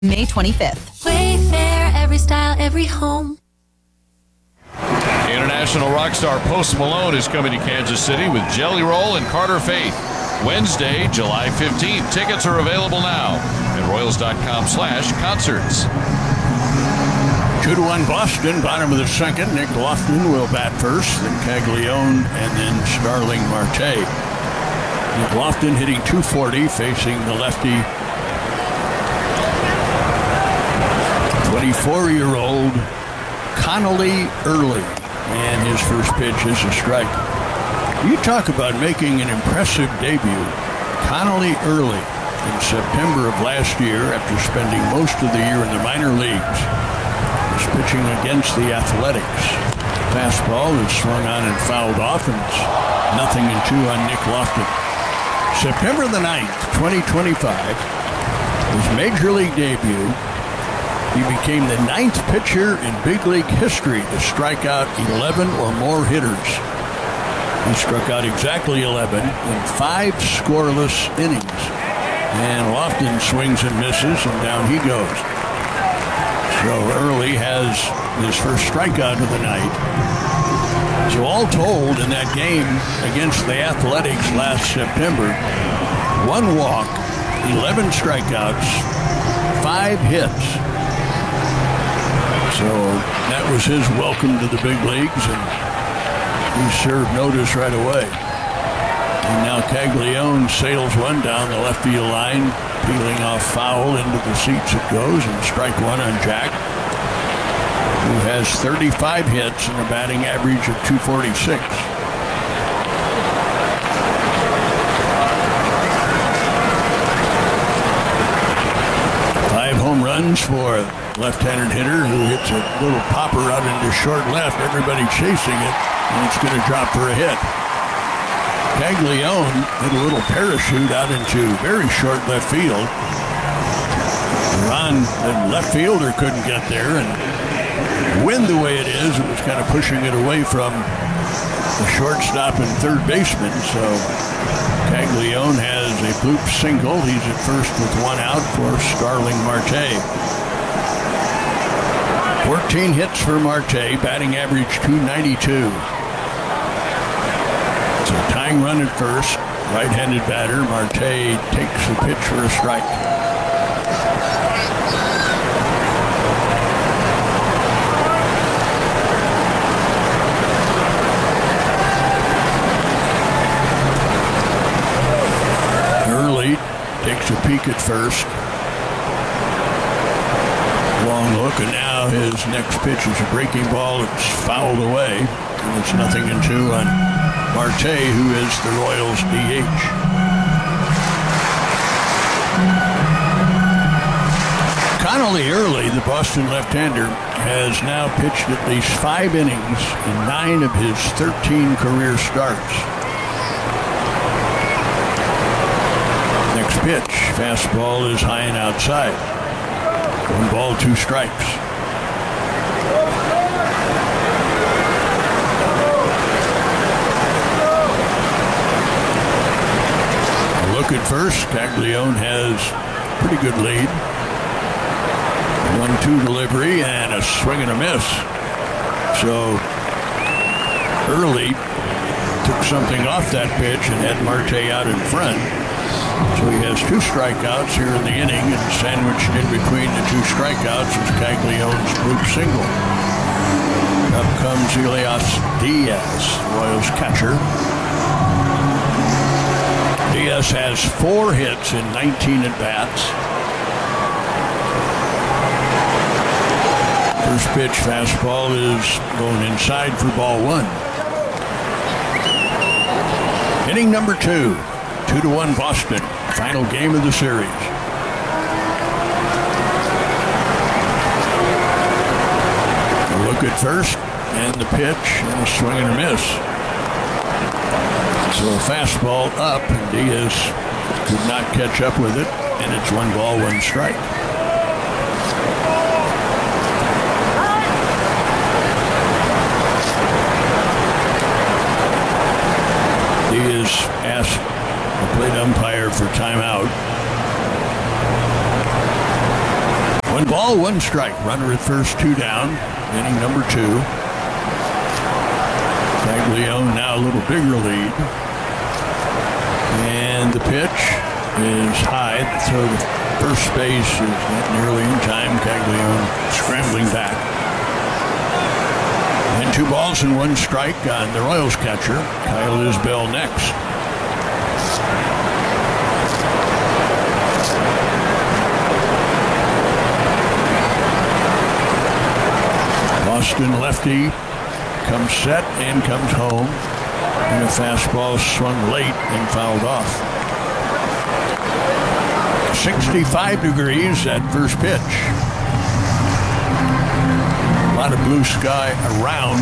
May 25th. Wayfair, every style, every home. International rock star Post Malone is coming to Kansas City with Jelly Roll and Carter Faith. Wednesday, July 15th. Tickets are available now at Royals.com/concerts. 2-1 Boston, bottom of the second. Nick Lofton will bat first, then Caglione, and then Starling Marte. Nick Lofton hitting .240, facing the lefty 24-year-old Connolly Early. And his first pitch is a strike. You talk about making an impressive debut. Connolly Early in September of last year, after spending most of the year in the minor leagues, was pitching against the Athletics. Fastball is swung on and fouled off, and it's 0-2 on Nick Lofton. September the 9th, 2025, his major league debut. He became the 9th pitcher in big league history to strike out 11 or more hitters. He struck out exactly 11 in 5 scoreless innings. And Lofton swings and misses, and down he goes. So Early has his first strikeout of the night. So all told, in that game against the Athletics last September, 1 walk, 11 strikeouts, 5 hits. So that was his welcome to the big leagues, and he served notice right away. And now Caglione sails one down the left field line, peeling off foul into the seats it goes, and strike one on Jack, who has 35 hits and a batting average of .246. 5 home runs for left-handed hitter who hits a little popper out into short left. Everybody chasing it, and it's going to drop for a hit. Caglione hit a little parachute out into very short left field. Ron, the left fielder, couldn't get there, and wind the way it is, it was kind of pushing it away from the shortstop and third baseman. So Caglione has a bloop single. He's at first with 1 out for Starling Marte. 14 hits for Marte, batting average .292. It's a tying run at first. Right-handed batter, Marte takes the pitch for a strike. Early takes a peek at first. Long look, and now his next pitch is a breaking ball. It's fouled away, and it's 0-2 on Marte, who is the Royals' DH. Connolly Early, the Boston left-hander, has now pitched at least 5 innings in 9 of his 13 career starts. Next pitch, fastball is high and outside. 1 ball, 2 strikes. A look at first. Caglione has pretty good lead. 1-2 delivery and a swing and a miss. So Early took something off that pitch and had Marte out in front. So he has 2 strikeouts here in the inning, and sandwiched in between the 2 strikeouts is Caglione's bloop single. Up comes Elias Diaz, Royals catcher. Diaz has 4 hits in 19 at-bats. First pitch fastball is going inside for ball 1. Inning number 2. 2-1 Boston. Final game of the series. A look at first, and the pitch, and a swing and a miss. So a fastball up, and Diaz could not catch up with it, and it's 1 ball, 1 strike. Diaz asked the plate umpire for timeout. 1 ball, 1 strike. Runner at first, 2 down. Inning number 2. Caglione now a little bigger lead. And the pitch is high. So the first base is not nearly in time. Caglione scrambling back. And 2 balls and 1 strike on the Royals catcher. Kyle Isbell next. Boston lefty comes set and comes home. And a fastball swung late and fouled off. 65 degrees at first pitch. A lot of blue sky around.